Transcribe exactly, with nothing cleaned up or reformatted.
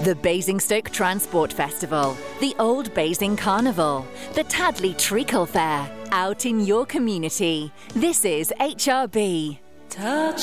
The Basingstoke Transport Festival, the Old Basing Carnival, the Tadley Treacle Fair, out in your community. This is H R B. Touch